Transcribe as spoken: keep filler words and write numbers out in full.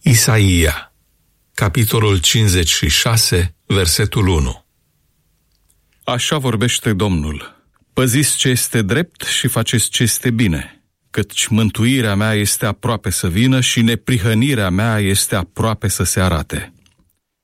Isaia, capitolul cincizeci și șase, versetul unu. Așa vorbește Domnul: păziți ce este drept și faceți ce este bine, căci mântuirea mea este aproape să vină și neprihănirea mea este aproape să se arate.